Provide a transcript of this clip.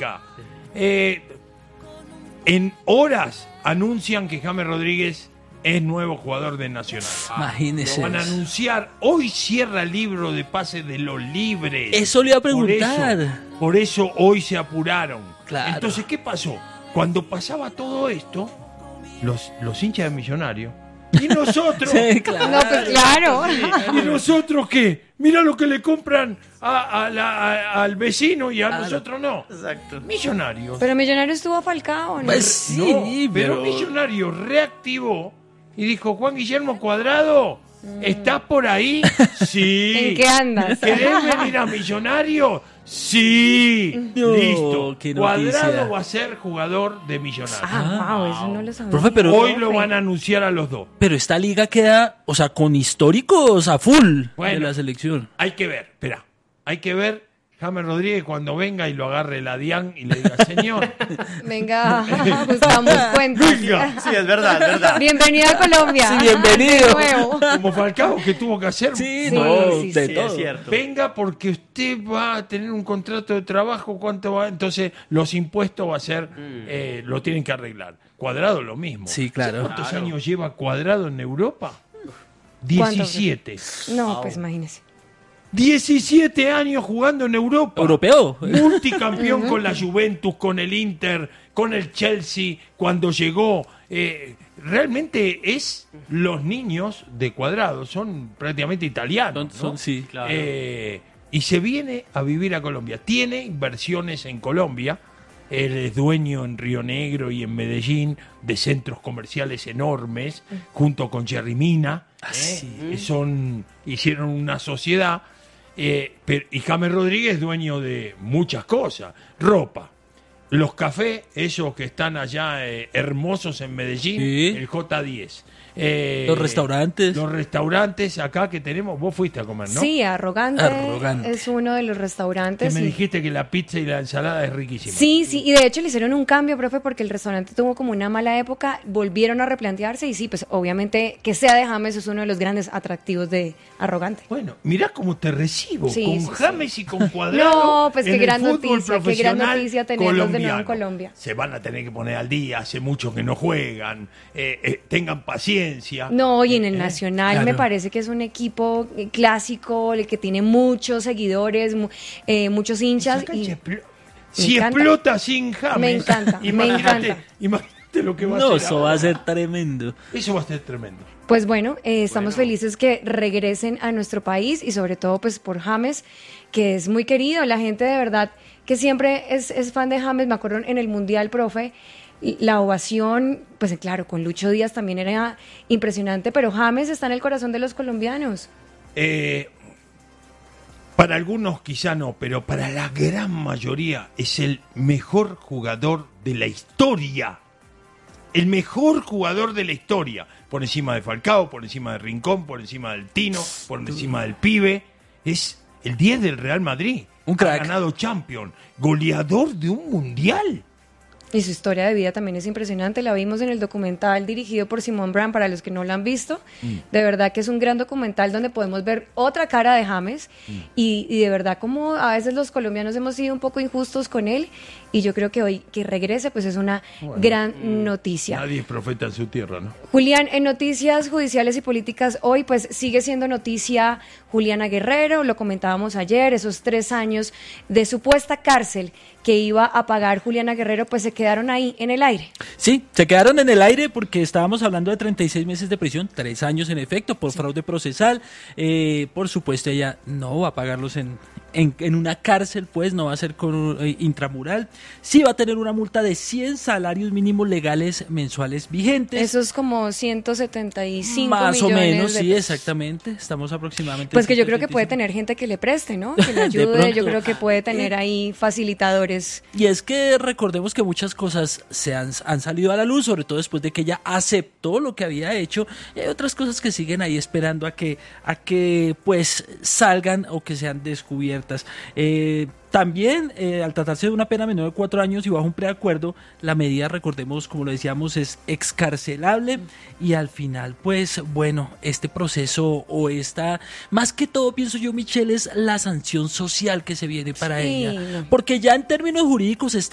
América. En horas anuncian que James Rodríguez es nuevo jugador de Nacional. Imagínese. Lo van a anunciar. Hoy cierra el libro de pases de los libres. Eso le iba a preguntar. Por eso hoy se apuraron. Claro. Entonces, ¿qué pasó? Cuando pasaba todo esto, los hinchas de Millonarios y nosotros. Sí, claro. No, pues claro. ¿Y nosotros qué? Mira lo que le compran al vecino y a nosotros no. Exacto. Millonarios. Pero Millonarios tuvo a Falcao, ¿no? Pues sí, No, pero Millonarios reactivó y dijo: Juan Guillermo Cuadrado, ¿estás por ahí? Sí. ¿En qué andas? ¿Querés venir a Millonarios? Sí. No, Listo. qué noticia. Cuadrado va a ser jugador de Millonarios. Wow, eso no lo sabía. Profe, pero- Hoy lo van a anunciar a los dos. Pero esta liga queda, o sea, con históricos a full de Bueno. la selección. Hay que ver, espera. Hay que ver James Rodríguez cuando venga y lo agarre la DIAN y le diga: señor, Venga, ajustamos cuentas. venga. Sí, es verdad, es verdad. Bienvenido a Colombia. Sí, bienvenido. De nuevo. Como Falcao, que tuvo que hacer. Sí, Sí, no, sí, de sí. todo. Es cierto. Venga, porque usted va a tener un contrato de trabajo, ¿cuánto va? Entonces, los impuestos va a ser, lo tienen que arreglar. Cuadrado lo mismo. Sí, claro. ¿Cuántos Claro. años lleva Cuadrado en Europa? ¿Cuánto? 17. No, pues imagínese. 17 años jugando en Europa. Europeo. Multicampeón con la Juventus, con el Inter, con el Chelsea, cuando llegó. Realmente es los niños de Cuadrado, son prácticamente italianos. ¿no? Sí. Claro. Y se viene a vivir a Colombia. Tiene inversiones en Colombia. Él es dueño en Río Negro y en Medellín de centros comerciales enormes, junto con Jerry Mina. Hicieron una sociedad. Y James Rodríguez es dueño de muchas cosas. Ropa. Los cafés, esos que están allá hermosos en Medellín, Sí. el J10. Los restaurantes. Los restaurantes acá que tenemos, vos fuiste a comer, ¿no? Sí, Arrogante, Arrogante. es uno de los Que restaurantes. me y- dijiste que la pizza y la ensalada es riquísima. Sí, sí, y de hecho le hicieron un cambio, profe, porque el restaurante tuvo como una mala época, volvieron a replantearse y sí, pues obviamente que sea de James es uno de los grandes atractivos de Arrogante. Bueno, mirá cómo te recibo, Sí, con sí, sí. James y con Cuadrado. No, pues en qué el gran fútbol noticia, qué gran profesional noticia tenerlos de nuevo en colombiano. Colombia. Se van a tener que poner al día, hace mucho que no juegan, tengan paciencia. No, y en el Nacional Claro. me parece que es un equipo clásico, el que tiene muchos seguidores, muchos Esa hinchas. cancha Y si encanta. explota sin James, Me encanta, me imagínate, encanta. imagínate lo que va a No, ser. eso va a ser tremendo. Eso va a ser tremendo. pues bueno, estamos felices que regresen a nuestro país y sobre todo pues por James, que es muy querido. La gente de verdad que siempre es fan de James. Me acuerdo en el Mundial, profe, la ovación, pues claro, con Lucho Díaz también era impresionante, pero James está en el corazón de los colombianos. Para algunos quizá no, pero para la gran mayoría es el mejor jugador de la historia. El mejor jugador de la historia. Por encima de Falcao, por encima de Rincón, por encima del Tino, por encima del Pibe. Es el 10 del Real Madrid. Un crack. Ha ganado Champions. Goleador de un mundial. Y su historia de vida también es impresionante. La vimos en el documental dirigido por Simón Brand, para los que no lo han visto. De verdad que es un gran documental donde podemos ver otra cara de James. Y de verdad como a veces los colombianos hemos sido un poco injustos con él. Y yo creo que hoy que regrese pues es una gran noticia. Nadie es profeta en su tierra, ¿no? Julián, en noticias judiciales y políticas hoy pues sigue siendo noticia Juliana Guerrero, lo comentábamos ayer, esos 3 años de supuesta cárcel que iba a pagar Juliana Guerrero pues se quedaron ahí en el aire. Sí, se quedaron en el aire porque estábamos hablando de 36 meses de prisión, 3 años en efecto, por fraude procesal. Por supuesto, ella no va a pagarlos en una cárcel, pues no va a ser con intramural. Sí va a tener una multa de 100 salarios mínimos legales mensuales vigentes. Eso es como 175 Más o millones menos, de sí, pesos. exactamente. Estamos aproximadamente. Pues que yo creo que 175. puede tener gente que le preste, ¿no? Que le De ayude, pronto. yo creo que puede tener ahí facilitadores. Y es que recordemos que muchas cosas han salido a la luz, sobre todo después de que ella aceptó lo que había hecho, y hay otras cosas que siguen ahí esperando a que pues salgan o que sean descubiertas. También, al tratarse de una pena menor de 4 años y bajo un preacuerdo, la medida, recordemos, como lo decíamos, es excarcelable. Y al final, pues, bueno, este proceso o esta, más que todo, pienso yo, Michelle, es la sanción social que se viene para Sí, ella. no. Porque ya en términos jurídicos